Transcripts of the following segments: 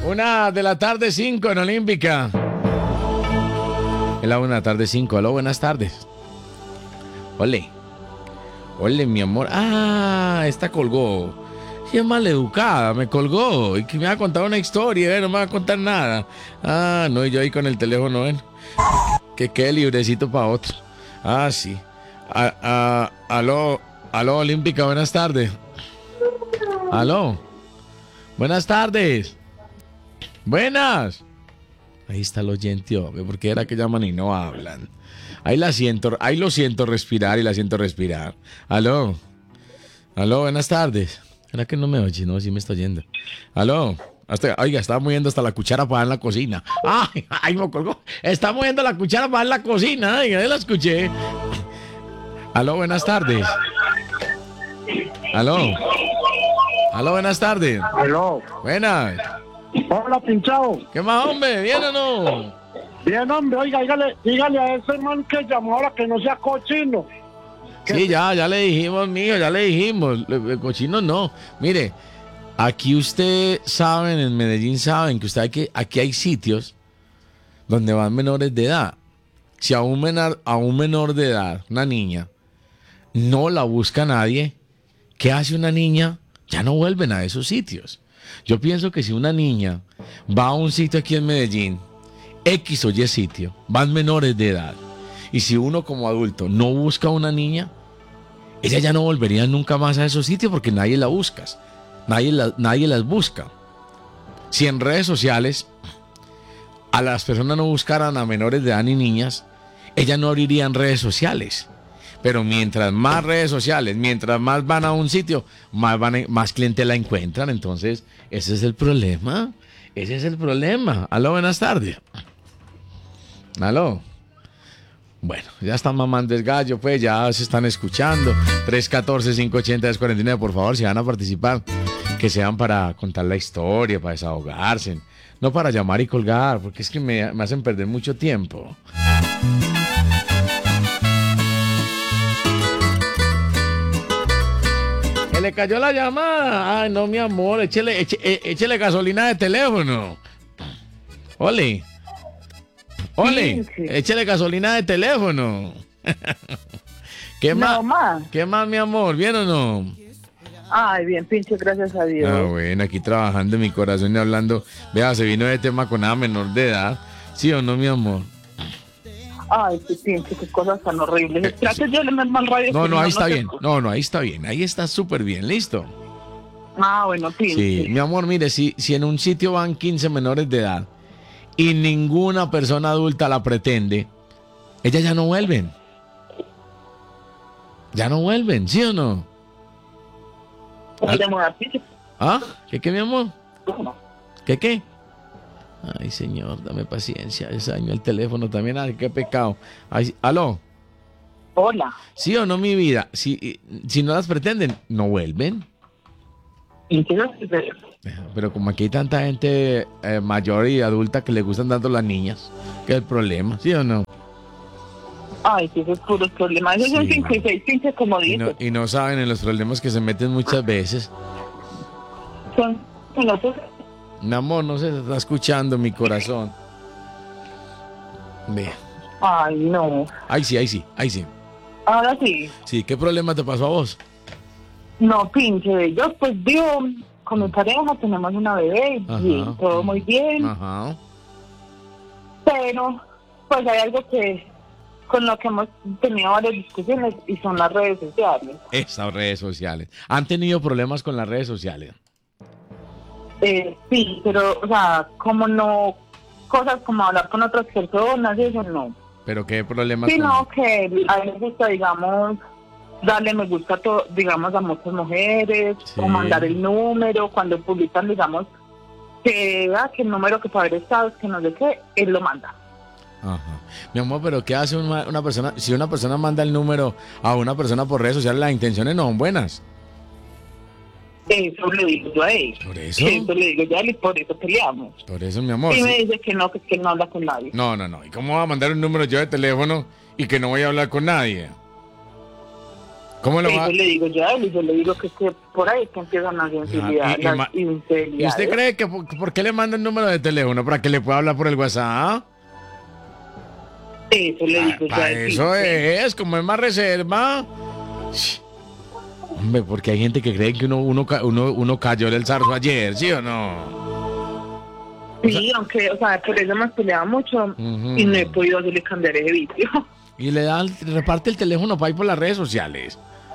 1:05 en Olímpica. Es la 1:05. Aló, buenas tardes. Ole, mi amor. Esta colgó. Sí, es maleducada, me colgó. Y que me va a contar una historia, no me va a contar nada. No, y yo ahí con el teléfono, ven. Que quede librecito para otro. Sí. Aló, Olímpica, buenas tardes. Aló. Buenas tardes. Buenas. Ahí está el oyente, hombre, porque era que llaman y no hablan. Ahí lo siento respirar y la siento respirar. Aló, buenas tardes. ¿Era que no me oye? No, sí me está oyendo. Aló, oiga, estaba moviendo hasta la cuchara para dar en la cocina. Ay, me colgó. Está moviendo la cuchara para dar en la cocina. Ay, ya la escuché. Aló, buenas tardes. Aló, buenas tardes. Aló. Buenas. Hola, pinchado. ¿Qué más, hombre? ¿Bien o no? Bien, hombre, oiga, dígale a ese man que llamó ahora que no sea cochino. Sí, ya le dijimos, mijo, ya le dijimos. Cochino no. Mire, aquí usted saben, en Medellín saben que aquí hay sitios donde van menores de edad. Si a un menor de edad, una niña, no la busca nadie, ¿qué hace una niña? Ya no vuelven a esos sitios. Yo pienso que si una niña va a un sitio aquí en Medellín, X o Y sitio, van menores de edad, y si uno como adulto no busca a una niña, ella ya no volvería nunca más a esos sitios porque nadie la busca, nadie las busca. Si en redes sociales a las personas no buscaran a menores de edad ni niñas, ellas no abrirían redes sociales. Pero mientras más redes sociales, mientras más van a un sitio, más clientela encuentran. Entonces, ese es el problema. Aló, buenas tardes. Aló. Bueno, ya están mamando el gallo, pues ya se están escuchando. 314-580-1049, por favor, si van a participar, que sean para contar la historia, para desahogarse. No para llamar y colgar, porque es que me hacen perder mucho tiempo. Le cayó la llamada. Ay, no, mi amor, échele gasolina de teléfono. Ole, Sí. échele gasolina de teléfono. ¿Qué más, mi amor? ¿Bien o no? Ay, bien, pinche, gracias a Dios. Bueno, aquí trabajando en mi corazón y hablando. Vea, se vino de tema con una menor de edad. ¿Sí o no, mi amor? Ay, qué pinche, qué cosas tan horribles. Espera que yo le meto mal radio. No, ahí está bien. No, ahí está bien. Ahí está súper bien. ¿Listo? Bueno, pinche. Sí, mi amor, mire, si en un sitio van 15 menores de edad y ninguna persona adulta la pretende, ellas ya no vuelven. Ya no vuelven, ¿sí o no? ¿Qué, mi amor? ¿Qué? Ay, señor, dame paciencia. Ese año el teléfono también. Ay, qué pecado. Ay, aló. Hola. ¿Sí o no, mi vida? Si no las pretenden, no vuelven. Pero como aquí hay tanta gente mayor y adulta que le gustan tanto las niñas, ¿qué es el problema? ¿Sí o no? Ay, sí, esos puros problemas. Esos son 5 y 6 pinches como dices. Y no saben en los problemas que se meten muchas veces. Son otros. Mi amor, no se está escuchando mi corazón. Ve. Ay, no. Ahí sí. Ahora sí. Sí, ¿qué problema te pasó a vos? No, pinche, yo pues vivo con mi pareja, tenemos una bebé y todo muy bien. Ajá. Pero, pues hay algo que con lo que hemos tenido varias discusiones y son las redes sociales. Esas redes sociales. ¿Han tenido problemas con las redes sociales? Sí, pero, o sea, como no, cosas como hablar con otras personas, eso no. ¿Pero qué problemas? Sino que a mí me gusta, digamos, darle me gusta digamos, a muchas mujeres, o mandar el número, cuando publican, digamos, que el número que para ver estados, que no sé qué, él lo manda. Ajá. Mi amor, pero ¿qué hace una persona? Si una persona manda el número a una persona por redes sociales, las intenciones no son buenas. Eso le digo yo a él. ¿Por eso? Eso le digo yo a él y por eso peleamos. Por eso, mi amor. Y me dice que no habla con nadie. No. ¿Y cómo va a mandar un número yo de teléfono y que no voy a hablar con nadie? ¿Cómo lo va? Eso le digo yo a él, y yo le digo que por ahí es que empiezan las infidelidades. ¿Y usted cree que por qué le manda el número de teléfono? ¿Para que le pueda hablar por el WhatsApp? Eso le digo yo a él. Eso es, como es más reserva. Hombre, porque hay gente que cree que uno cayó del zarzo ayer, ¿sí o no? Sí, aunque, por eso me has peleado mucho y no he podido hacerle cambiar ese vicio. Y le reparte el teléfono para ir por las redes sociales.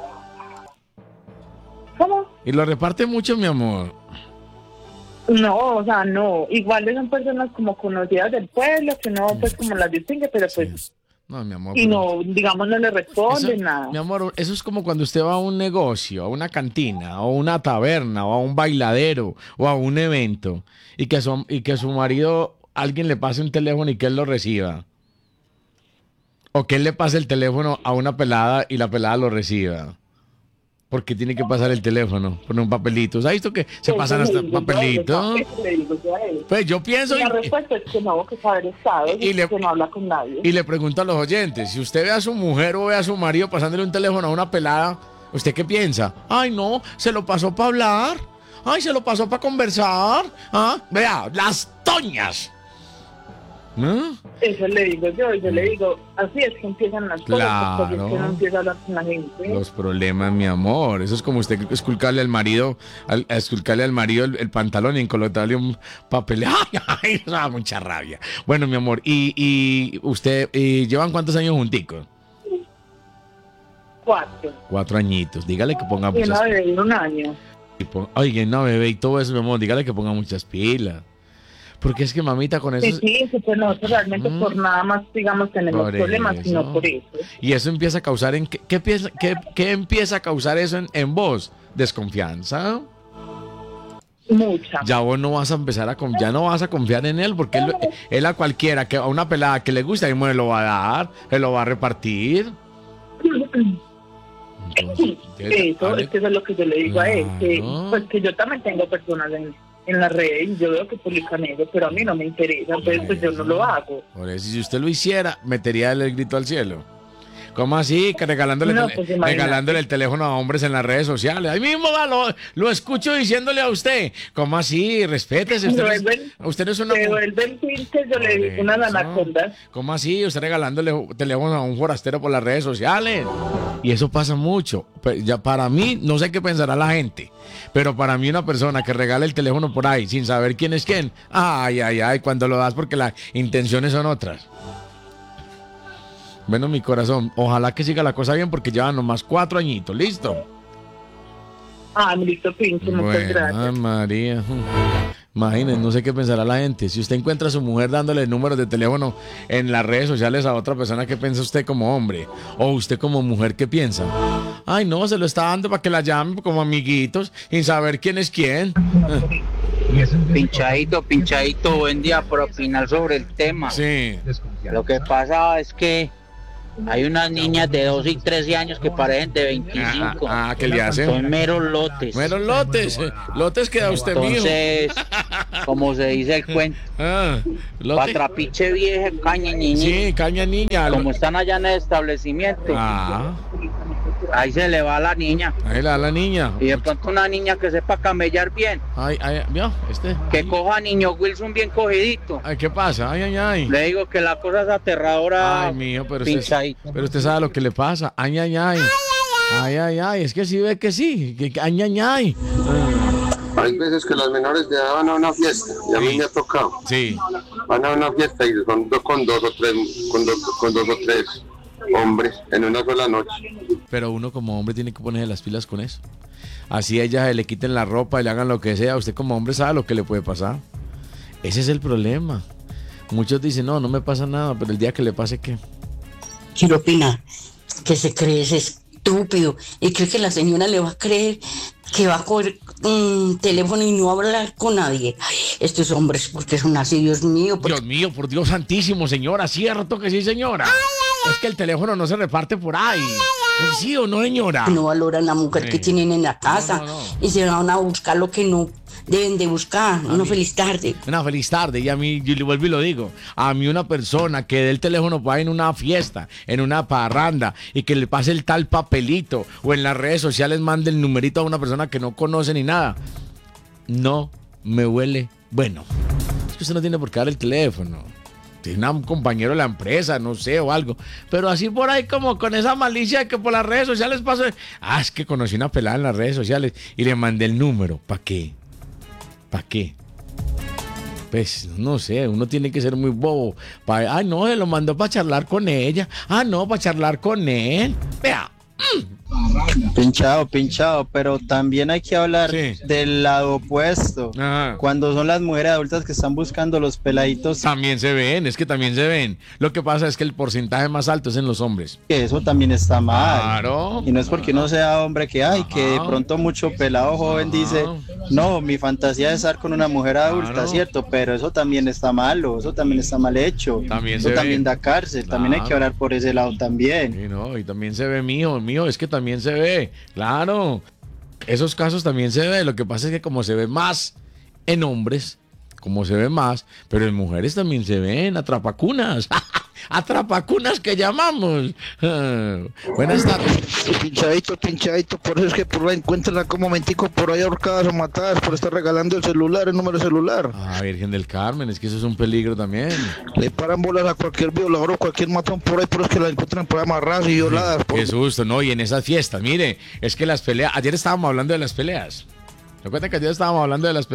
¿Cómo? Y lo reparte mucho, mi amor. No, no. Igual son personas como conocidas del pueblo, que no, pues, como las distingue, pero pues... Sí. No, mi amor. Y no, digamos, no le responden nada. Mi amor, eso es como cuando usted va a un negocio, a una cantina, o a una taberna, o a un bailadero, o a un evento, y que su marido, alguien le pase un teléfono y que él lo reciba. O que él le pase el teléfono a una pelada y la pelada lo reciba. Porque tiene que pasar el teléfono, poner un papelito. ¿Has visto que se pasan hasta papelitos? Pues yo pienso... La respuesta es que no, que saber estado, y que no habla con nadie. Y le pregunto a los oyentes, si usted ve a su mujer o ve a su marido pasándole un teléfono a una pelada, ¿usted qué piensa? Ay, no, se lo pasó para hablar. Ay, se lo pasó para conversar. ¿Ah? Vea, las toñas. ¿No? Eso le digo yo, y yo le digo, así es que empiezan las cosas, porque es que no empieza a hablar con la gente. Los problemas, mi amor, eso es como usted esculcarle al marido, el pantalón y encolocarle un papel. ¡Ay! Eso da mucha rabia. Bueno, mi amor, ¿y usted llevan cuántos años junticos? 4. 4 añitos. Dígale que ponga muchas pilas. Y una bebé de 1 año. Oye, una bebé y todo eso, mi amor, dígale que ponga muchas pilas. Porque es que mamita con eso... Sí, pues nosotros realmente por nada más, digamos, tenemos problemas, sino por eso. Y eso empieza a causar en... ¿Qué empieza a causar eso en vos? ¿Desconfianza? Mucha. Ya vos no vas a empezar ya no vas a confiar en él, porque él a cualquiera, a una pelada que le gusta, y se lo va a dar, se lo va a repartir. Entonces, eso es lo que yo le digo a él, que yo también tengo personas en la red y yo veo que publican eso, pero a mí no me interesa, entonces pues yo no lo hago. Por eso, si usted lo hiciera, metería el grito al cielo. ¿Cómo así? Que regalándole el teléfono a hombres en las redes sociales. Ahí mismo lo escucho diciéndole a usted. ¿Cómo así? Respétese. Usted no es una... Me vuelven pinches, yo le digo unas anacondas. ¿Cómo así? Usted regalándole teléfono a un forastero por las redes sociales. Y eso pasa mucho. Ya para mí, no sé qué pensará la gente, pero para mí una persona que regala el teléfono por ahí sin saber quién es quién, ay, cuando lo das porque las intenciones son otras. Bueno, mi corazón, ojalá que siga la cosa bien porque llevan nomás 4 añitos, ¿listo? Listo, pinche, muchas gracias. María. Imagínense, no sé qué pensará la gente. Si usted encuentra a su mujer dándole números de teléfono en las redes sociales a otra persona, ¿qué piensa usted como hombre? O usted como mujer, ¿qué piensa? Ay, no, se lo está dando para que la llamen como amiguitos sin saber quién es quién. Pinchadito, buen día por opinar sobre el tema. Sí. Lo que pasa es que hay unas niñas de 12 y 13 años que parecen de 25. ¿Qué le hacen? Son meros lotes. Meros lotes. Lotes que da usted mío. Entonces, como se dice el cuento, patrapiche vieja, caña niña. Sí, caña niña. Como están allá en el establecimiento, ahí se le va a la niña. Ahí le va a la niña. Y de pronto una niña que sepa camellar bien. Que coja a niño Wilson bien cogidito. Ay, ¿qué pasa? Ay. Le digo que la cosa es aterradora. Ay, mío, pero usted sabe lo que le pasa. Ay. Es que sí ve que sí. Ay. Hay veces que los menores de edad van a una fiesta, y a mí me ha tocado. Sí. Van a una fiesta y son con dos o tres hombres en una sola noche. Pero uno como hombre tiene que ponerse las pilas con eso. Así a ella se le quiten la ropa y le hagan lo que sea. Usted como hombre sabe lo que le puede pasar. Ese es el problema. Muchos dicen, no me pasa nada, pero el día que le pase, ¿qué? Quiero opinar que se cree ese estúpido y cree que la señora le va a creer que va a coger un teléfono y no hablar con nadie. Ay, estos hombres, porque son así, Dios mío. Dios mío, por Dios santísimo, señora, cierto que sí, señora. Es que el teléfono no se reparte por ahí. ¿Sí o no, señora? No valoran la mujer que tienen en la casa no. y se van a buscar lo que no deben de buscar. Una feliz tarde. Una feliz tarde. Y a mí, yo le vuelvo y lo digo, a mí una persona que dé el teléfono para en una fiesta, en una parranda, y que le pase el tal papelito, o en las redes sociales mande el numerito a una persona que no conoce ni nada, no me huele bueno. Es que usted no tiene por qué dar el teléfono. Tiene un compañero de la empresa, no sé, o algo. Pero así por ahí como con esa malicia que por las redes sociales pasó. Es que conocí una pelada en las redes sociales y le mandé el número. ¿Para qué? ¿Para qué? Pues no sé, uno tiene que ser muy bobo. No, se lo mandó para charlar con ella. No, para charlar con él. Vea. Pinchado, pero también hay que hablar del lado opuesto. Ajá. Cuando son las mujeres adultas que están buscando los peladitos. También se ven, es que también se ven. Lo que pasa es que el porcentaje más alto es en los hombres. Que eso también está mal. Claro. Y no es porque uno sea hombre que de pronto mucho pelado joven dice, no, mi fantasía es estar con una mujer adulta, ¿cierto? Pero eso también está malo, eso también está mal hecho. También eso también da cárcel, también hay que hablar por ese lado también. Sí, no, y también se ve mío, es que también se ve, claro. Esos casos también se ve. Lo que pasa es que como se ve más en hombres, como se ve más, pero en mujeres también se ven atrapacunas. Atrapacunas que llamamos. Buenas tardes. Pinchadito, por eso es que por ahí encuentran como momentico por ahí ahorcadas o matadas por estar regalando el número celular. Virgen del Carmen, es que eso es un peligro también. Le paran bolas a cualquier violador o cualquier matón por ahí, pero es que la encuentran por ahí amarradas y violadas. Qué susto, ¿no? Y en esas fiestas, mire, es que las peleas, ayer estábamos hablando de las peleas. Recuerden que ayer estábamos hablando de las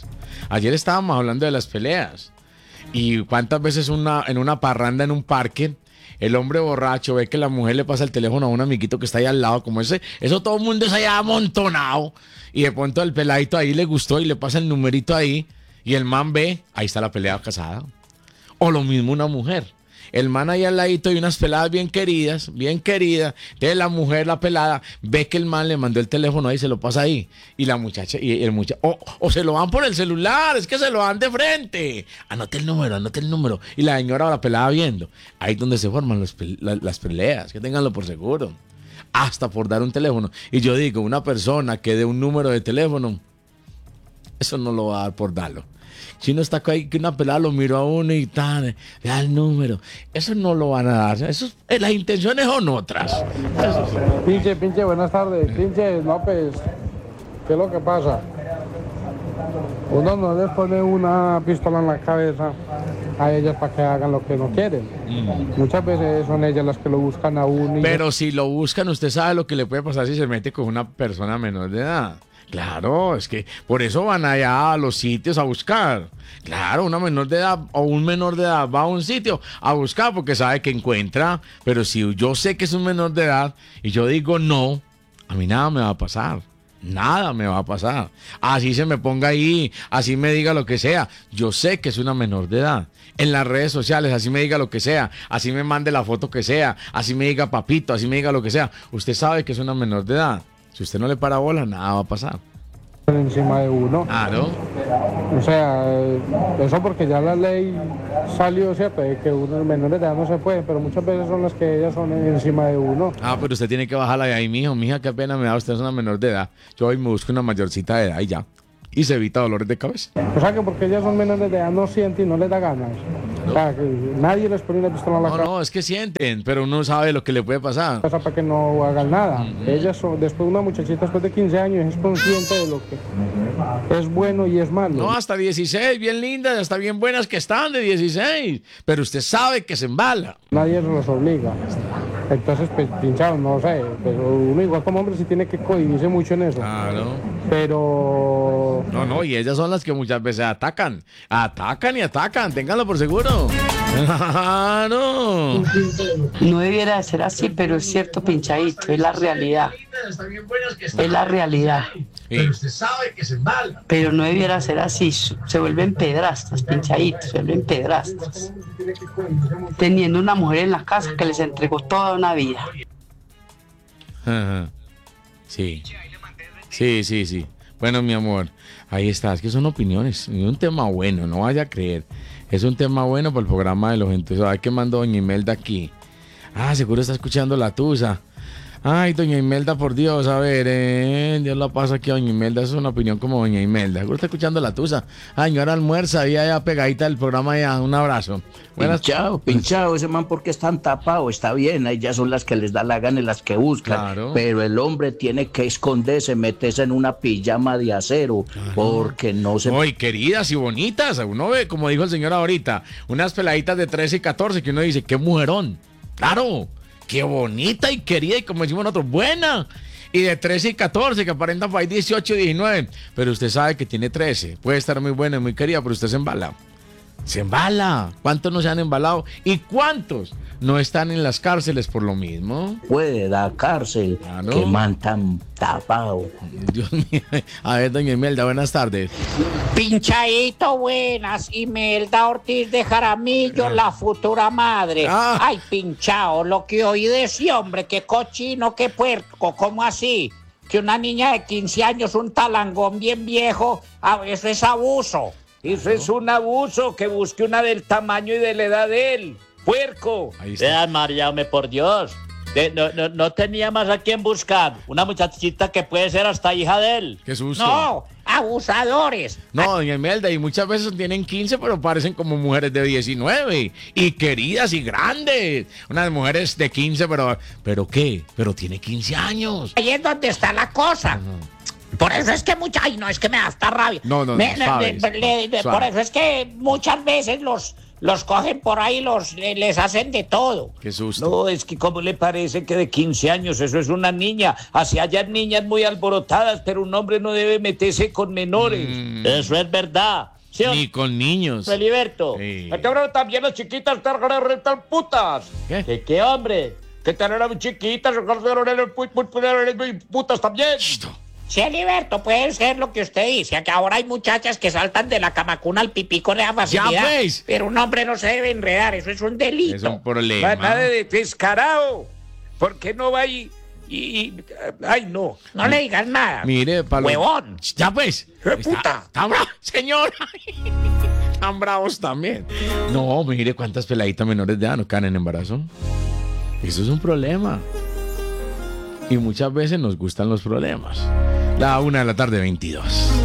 peleas. Y cuántas veces en una parranda en un parque, el hombre borracho ve que la mujer le pasa el teléfono a un amiguito que está ahí al lado, como eso todo el mundo es allá amontonado, y de pronto el peladito ahí le gustó y le pasa el numerito ahí, y el man ve, ahí está la pelea casada. O lo mismo una mujer. El man ahí al ladito y unas peladas bien queridas. Entonces la mujer, la pelada, ve que el man le mandó el teléfono ahí, se lo pasa ahí. Y la muchacha, y el muchacho, o se lo dan por el celular, es que se lo dan de frente. Anote el número. Y la señora o la pelada viendo. Ahí es donde se forman las peleas, que tenganlo por seguro. Hasta por dar un teléfono. Y yo digo, una persona que dé un número de teléfono, eso no lo va a dar por darlo. Si uno está ahí que una pelada lo miró a uno y tal, le da el número. Eso no lo van a dar. Las intenciones son otras. Pinche, buenas tardes. Pinche, no, pues, ¿qué es lo que pasa? Uno no les pone una pistola en la cabeza a ellas para que hagan lo que no quieren. Muchas veces son ellas las que lo buscan a uno. Pero si lo buscan, usted sabe lo que le puede pasar si se mete con una persona menor de edad. Claro, es que por eso van allá a los sitios a buscar. Claro, una menor de edad o un menor de edad va a un sitio a buscar porque sabe que encuentra. Pero si yo sé que es un menor de edad y yo digo no, a mí nada me va a pasar. Nada me va a pasar. Así se me ponga ahí, así me diga lo que sea. Yo sé que es una menor de edad. En las redes sociales, así me diga lo que sea. Así me mande la foto que sea. Así me diga papito, así me diga lo que sea. Usted sabe que es una menor de edad. Si usted no le para bola, nada va a pasar. Encima de uno. ¿No? O sea, eso porque ya la ley salió, ¿cierto? De que unos menores de edad no se pueden, pero muchas veces son las que ellas son encima de uno. Pero usted tiene que bajarla de ahí, mijo. Mija, qué pena me da, usted es una menor de edad. Yo hoy me busco una mayorcita de edad y ya. Y se evita dolores de cabeza. O sea, que porque ellas son menores de edad no sienten y no les da ganas. O sea, que nadie les pone una pistola en la cabeza. No, es que sienten, pero uno sabe lo que le puede pasar. Para que no hagan nada. Ellas son, después una muchachita después de 15 años es consciente de lo que es bueno y es malo. No, hasta 16, bien lindas, hasta bien buenas que están de 16. Pero usted sabe que se embala. Nadie los obliga. Entonces, pues, pinchado, no sé. Pero uno igual como hombre sí tiene que cohibirse mucho en eso. Claro. Pero... No, y ellas son las que muchas veces atacan. Atacan y atacan, ténganlo por seguro. No debiera de ser así, pero es cierto, pinchadito, es la realidad. Es la realidad. Pero usted sabe que se embala. Pero no debiera ser así, se vuelven pedrastas, pinchaditos, se vuelven pedrastas. Teniendo una mujer en la casa que les entregó toda una vida. Sí. Bueno, mi amor, ahí está, es que son opiniones, y un tema bueno, no vaya a creer. Es un tema bueno para el programa de los entusiastas. ¿Sabes qué mandó doña Imelda aquí? Seguro está escuchando la tusa. Ay, doña Imelda, por Dios, a ver, Dios la pasa aquí a doña Imelda, eso es una opinión como doña Imelda. Seguro está escuchando la tusa. Ay, señora almuerza, ahí allá pegadita del programa ya, un abrazo. Pinchado, ese man porque es tan tapado, está bien, ahí ya son las que les da la gana y las que buscan. Claro. Pero el hombre tiene que esconderse, meterse en una pijama de acero, porque no se... Ay, queridas y bonitas, uno ve, como dijo el señor ahorita, unas peladitas de 13 y 14 que uno dice, qué mujerón, claro. Qué bonita y querida y como decimos nosotros, buena. Y de 13 y 14 que aparentan para ahí 18 y 19. Pero usted sabe que tiene 13. Puede estar muy buena y muy querida, pero usted se embala. Se embala. ¿Cuántos no se han embalado? ¿Y cuántos no están en las cárceles por lo mismo? Puede dar cárcel. Claro. Qué man tan tapado. Dios mío. A ver, doña Imelda, buenas tardes. Pinchadito, buenas. Imelda Ortiz de Jaramillo, la futura madre. Ay, pinchado, lo que oí de ese hombre, qué cochino, qué puerco, ¿cómo así? Que una niña de 15 años, un talangón bien viejo, eso es abuso. Eso es un abuso, que busque una del tamaño y de la edad de él. ¡Puerco! Vean, Mariame, por Dios. No tenía más a quién buscar. Una muchachita que puede ser hasta hija de él. ¡Qué susto! No, abusadores. No, doña Imelda, y muchas veces tienen 15, pero parecen como mujeres de 19. Y queridas y grandes. Unas mujeres de 15, pero ¿qué? Pero tiene 15 años. Ahí es donde está la cosa. Por eso es que ay, no, es que me da hasta rabia. No, por eso es que muchas veces los cogen por ahí, les hacen de todo. Qué susto. No, es que ¿cómo le parece que de 15 años eso es una niña? Así hay niñas muy alborotadas, pero un hombre no debe meterse con menores. Eso es verdad. ¿Sí? Ni con niños. Feliberto. Sí. Aquí ahora también las chiquitas están putas. ¿Qué hombre? Que están muy chiquitas, putas también. Sí, Heriberto, puede ser lo que usted dice, que ahora hay muchachas que saltan de la camacuna al pipí con esa facilidad. Ya pues. Pero un hombre no se debe enredar, eso es un delito. Es un problema. Nada de descarado. ¿Por qué no va y ay, no. No le digas nada. Mire, huevón. Ya pues. Puta. Está bravo, señor. Están bravos también. No, mire cuántas peladitas menores de edad no caen en embarazo. Eso es un problema. Y muchas veces nos gustan los problemas. La 1:22 p.m.